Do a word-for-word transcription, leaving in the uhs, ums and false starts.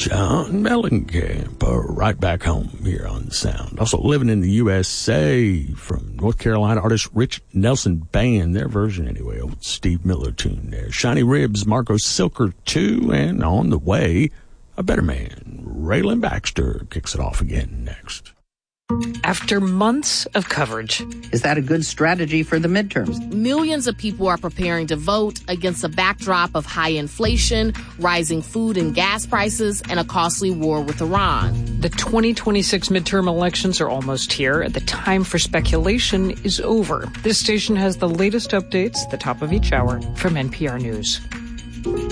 John Mellencamp, uh, right back home here on the Sound. Also living in the U S A from North Carolina artist Rich Nelson Band, their version anyway, old Steve Miller tune there. Shiny Ribs, Marco Silker two, and on the way, a better man, Raylan Baxter, kicks it off again next. After months of coverage. Is that a good strategy for the midterms? Millions of people are preparing to vote against a backdrop of high inflation, rising food and gas prices, and a costly war with Iran. The twenty twenty-six midterm elections are almost here. The time for speculation is over. This station has the latest updates at the top of each hour from N P R News.